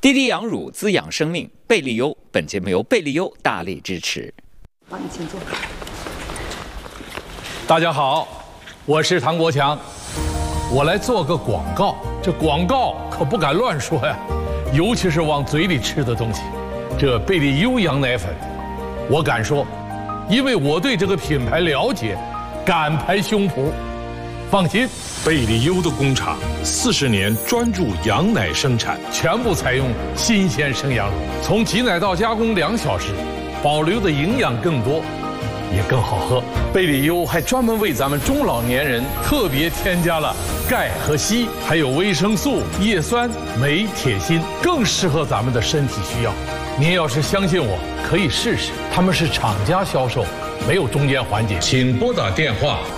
滴滴养乳滋养生命，贝利优。本节目由贝利优大力支持。 好，你请坐。 大家好，我是唐国强，我来做个广告。这广告可不敢乱说呀，尤其是往嘴里吃的东西。这贝利优羊奶粉，我敢说，因为我对这个品牌了解，敢拍胸脯。放心， 贝利优的工厂40年专注羊奶生产， 全部采用新鲜生羊乳，从挤奶到加工2小时，保留的营养更多，也更好喝。贝利优还专门为咱们中老年人特别添加了钙和硒，还有维生素、叶酸、镁、铁、锌，更适合咱们的身体需要。您要是相信我，可以试试。他们是厂家销售，没有中间环节。 请拨打电话